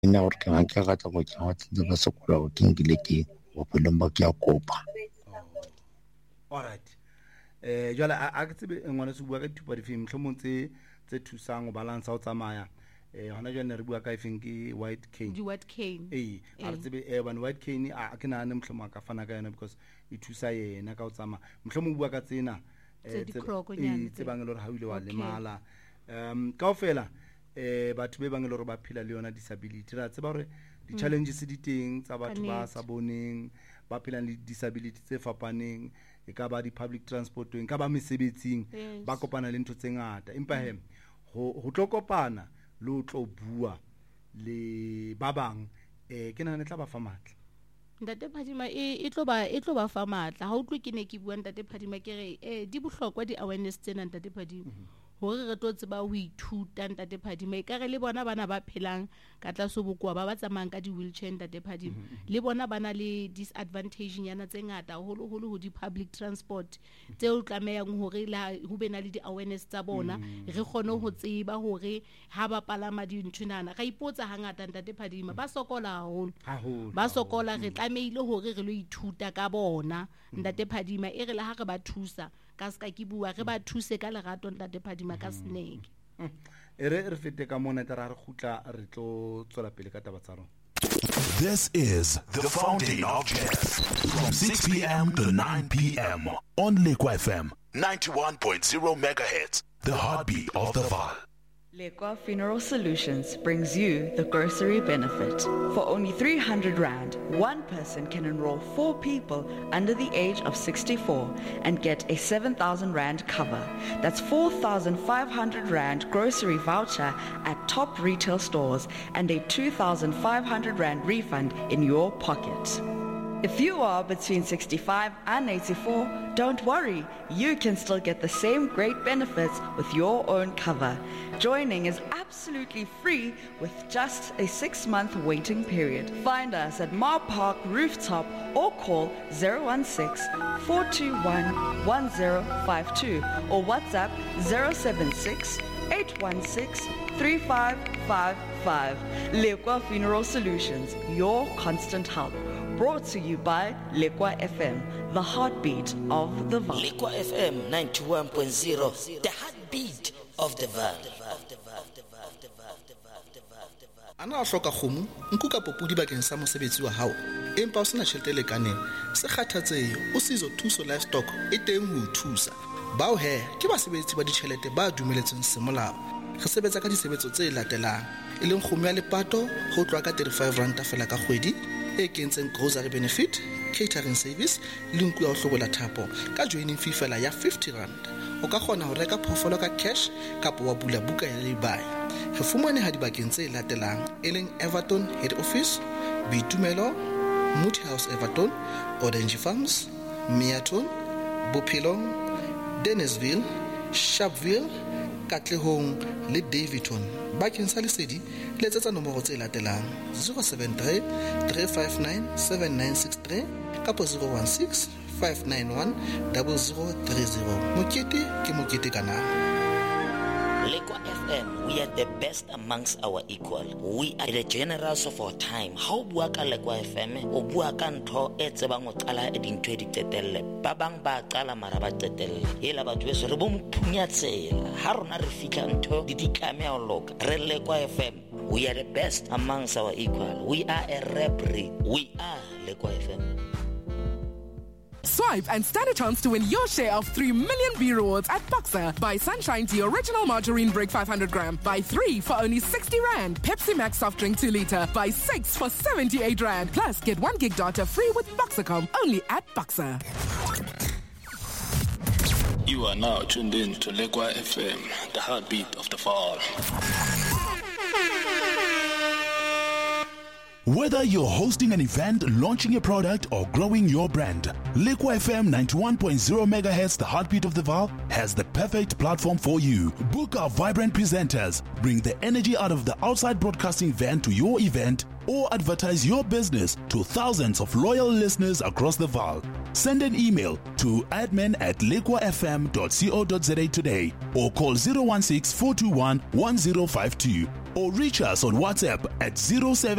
Nna gore ke ga ke rata go tla go tse ba sekola go ke nkile ke bophelong ba ke a kopa. Alright. Jwale a ke tsebe ngwana se bua ka dithupa di feng mohlomong tse thusang go balance o tsamaya. Hona jwale re bua ka ifeng ke white cane. Di white cane. A re tsebe ban white cane a ke nane mohlomong ka fana ka yona because e thusa yena ka o tsamaya. Mohlomong bua ka tsena tse bang le re ha ile wa lemala. Kaofela batho be bang le re ba phela le yona disability ra tseba hore di challenges di teng tsa batho ba sa boneng ba phelang le disability tse fapaneng e ka ba di public transporteng ka ba mesebetsing ba kopana le ntho tse ngata empa ho tlo kopana le o tlo bua le ba bang ke nana tla ba fa matla. Ntate Phadima e tlo ba fa matla ha utlwe ke ne ke bua Ntate Phadima ke re di bohlokwa di awareness tsena Ntate Phadima hore re tlo tseba ho ithuta Ntate Phadima e kare le bona bana ba phelang ka tlaso bokoa ba tsamayang ka di wheelchair Ntate Phadima le bona bana le disadvantage yana tse ngata holo ho di public transport tse o tlameyang hore ho be na le di awareness tsa bona re kgone ho tseba hore ha ba palama di ntshunana ga ipotsa hangata Ntate Phadima ba sokola haholo ba sokola re tlameile hore re lo ithuta ka bona Ntate Phadima e re le ha re ba thusa ka ska ke bua re ba thuse ka lerato Ntate Phadima ka snake re fete ka mona tara re khutla re tlo tsola pele ka taba tsa rona. This is the Fountain of Jazz from 6 p.m. to 9 p.m. on Lekwa FM 91.0 megahertz, the heartbeat of the Vaal. Lekwa Funeral Solutions brings you the grocery benefit. For only 300 Rand, one person can enroll 4 people under the age of 64 and get a 7,000 Rand cover. That's 4,500 Rand grocery voucher at top retail stores and a 2,500 Rand refund in your pocket. If you are between 65 and 84, don't worry, you can still get the same great benefits with your own cover. Joining is absolutely free with just a 6-month waiting period. Find us at Mar Park Rooftop or call 016-421-1052 or WhatsApp 076-816-3555. Lekwa Funeral Solutions, your constant help. Brought to you by Lekwa FM, the heartbeat of the Vaal. Lekwa FM 91.0, the heartbeat of the Vaal. Ana a hloka kgomo nku ka popudi bakeng sa mosebetsi wa hao empa o sena tjhelete le kaneng se kgathatsehe o sizo thuso livestock e teng ho thusa bao he ke basebetsi ba ditjhelete ba dumeletsweng semolao re sebetsa ka disebetso tse latelang e leng kgomo ya lepato ho tloa ka 35 rand fela ka kgwedi e kentseng grocery benefit catering service le nku ya ho hlobola thapo ka joining fee fela ya 50 rand o ka kgona ho reka phofolo ka cash kapa wa bula buka ya lay-by re fumane ha dibakeng tse latelang e leng Everton Head Office, Bitumelo, Moody House Everton, Orange Farms, Meaton, Bophelong, Dennisville, Sharpeville, Katlehong le Davidton. Bakeng sa lesedi letsetsa nomoro tse latelang 073 359 7963 kapa 016 591 0030. Mokete ke mokete kana. Lekwa FM, we are the best amongst our equal. We are the generals of our time. How bua ka Lekwa FM, o bua ka ntho e tsebang o qala e dintho di tetelle. Ba bang ba qala mara ba tetelle. Ela batho beso re bo mphunya tsela. Ha rona re fitla ntho di ditlame a loka. Re Lekwa FM, we are the best amongst our equal. We are a referee. We are Lekwa FM. Swipe and stand a chance to win your share of 3 million B rewards at Boxer. Buy Sunshine Tea Original Margarine Brick 500 gram. Buy 3 for only 60 Rand. Pepsi Max Soft Drink 2 liter. Buy 6 for 78 Rand. Plus, get 1 gig data free with Boxercom. Only at Boxer. You are now tuned in to Lekwa FM, the heartbeat of the Vaal. Whether you're hosting an event, launching a product, or growing your brand, Lekwa FM 91.0 MHz, the heartbeat of the Vaal, has the perfect platform for you. Book our vibrant presenters, bring the energy out of the outside broadcasting van to your event, or advertise your business to thousands of loyal listeners across the Vaal. Send an email to admin@lekwafm.co.za today or call 016-421-1052. or reach us on WhatsApp at 07